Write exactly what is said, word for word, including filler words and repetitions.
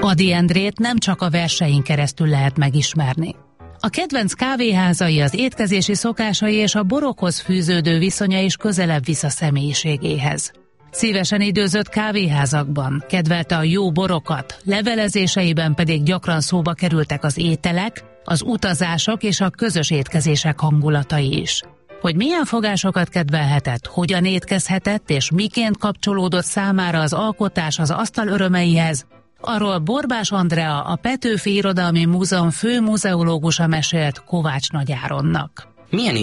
Ady Endrét nem csak a versein keresztül lehet megismerni. A kedvenc kávéházai, az étkezési szokásai és a borokhoz fűződő viszonya is közelebb visz a személyiségéhez. Szívesen időzött kávéházakban, kedvelte a jó borokat, levelezéseiben pedig gyakran szóba kerültek az ételek, az utazások és a közös étkezések hangulatai is. Hogy milyen fogásokat kedvelhetett, hogyan étkezhetett és miként kapcsolódott számára az alkotás az asztal örömeihez, arról Borbás Andrea, a Petőfi Irodalmi Múzeum fő muzeológusa mesélt Kovács Nagy Áronnak. Milyen